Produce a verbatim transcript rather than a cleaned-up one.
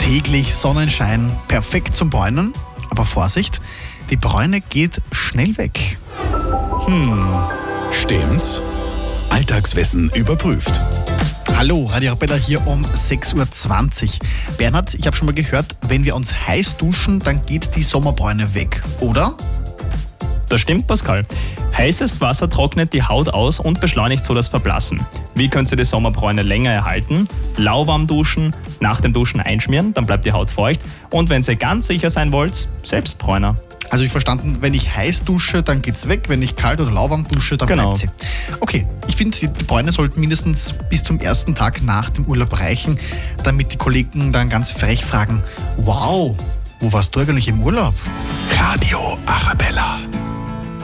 Täglich Sonnenschein, perfekt zum Bräunen. Aber Vorsicht, die Bräune geht schnell weg. Stimmt's? Alltagswissen überprüft. Hallo, Radio Arabella hier um sechs Uhr zwanzig. Bernhard, ich habe schon mal gehört, wenn wir uns heiß duschen, dann geht die Sommerbräune weg, oder? Das stimmt, Pascal. Heißes Wasser trocknet die Haut aus und beschleunigt so das Verblassen. Wie könnt ihr die Sommerbräune länger erhalten? Lauwarm duschen, nach dem Duschen einschmieren, dann bleibt die Haut feucht. Und wenn ihr ganz sicher sein wollt, selbst bräuner. Also ich verstanden, wenn ich heiß dusche, dann geht's weg. Wenn ich kalt oder lauwarm dusche, dann Genau. bleibt sie. Okay, ich finde, die Bräune sollten mindestens bis zum ersten Tag nach dem Urlaub reichen, damit die Kollegen dann ganz frech fragen, wow, wo warst du eigentlich im Urlaub? Radio Arabella.